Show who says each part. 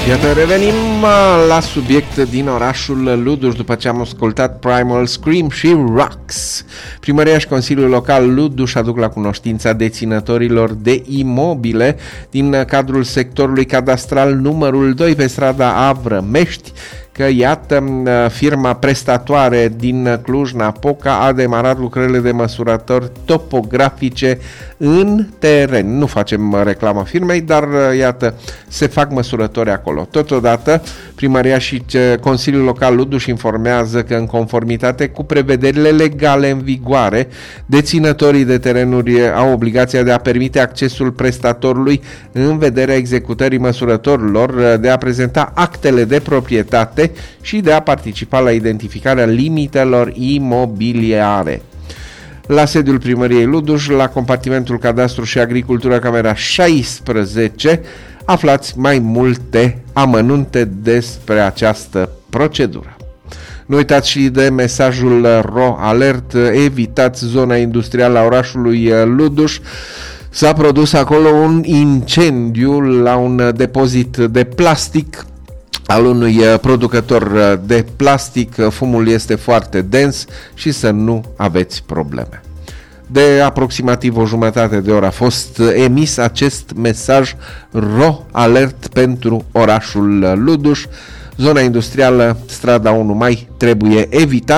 Speaker 1: Iată, revenim la subiect din orașul Luduș după ce am ascultat Primal Scream și Rocks. Primăria și Consiliul Local Luduș aduc la cunoștința deținătorilor de imobile din cadrul sectorului cadastral numărul 2 pe strada Avrămești că, iată, firma prestatoare din Cluj-Napoca a demarat lucrările de măsurători topografice în teren. Nu facem reclamă firmei, dar, iată, se fac măsurători acolo. Totodată, Primăria și Consiliul Local Luduș informează că, în conformitate cu prevederile legale în vigoare, deținătorii de terenuri au obligația de a permite accesul prestatorului în vederea executării măsurătorilor, de a prezenta actele de proprietate și de a participa la identificarea limitelor imobiliare. La sediul Primăriei Luduș, la compartimentul Cadastru și Agricultură, camera 16, aflați mai multe amănunte despre această procedură. Nu uitați și de mesajul RO Alert, evitați zona industrială a orașului Luduș. S-a produs acolo un incendiu la un depozit de plastic al unui producător de plastic. Fumul este foarte dens și să nu aveți probleme. De aproximativ o jumătate de oră a fost emis acest mesaj RO Alert pentru orașul Luduș. Zona industrială, strada 1 Mai, trebuie evitată.